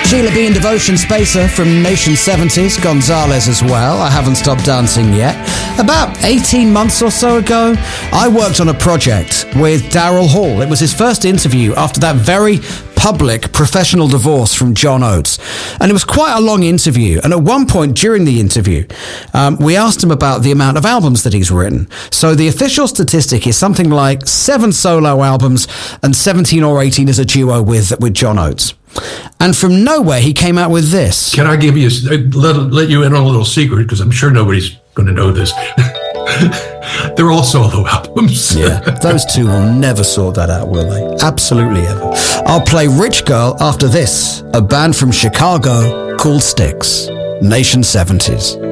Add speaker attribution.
Speaker 1: Sheila B. and Devotion Spacer from Nation 70s, Gonzalez as well, I Haven't Stopped Dancing Yet. About 18 months or so ago, I worked on a project with Daryl Hall. It was his first interview after that very public professional divorce from John Oates. And it was quite a long interview. And at one point during the interview, we asked him about the amount of albums that he's written. So the official statistic is something like 7 solo albums and 17 or 18 as a duo with John Oates. And from nowhere, he came out with this.
Speaker 2: Can I give you let you in on a little secret? Because I'm sure nobody's going to know this. They're all solo albums.
Speaker 1: Yeah, those two will never sort that out, will they? Absolutely ever. I'll play Rich Girl after this, a band from Chicago called Styx, Nation 70s.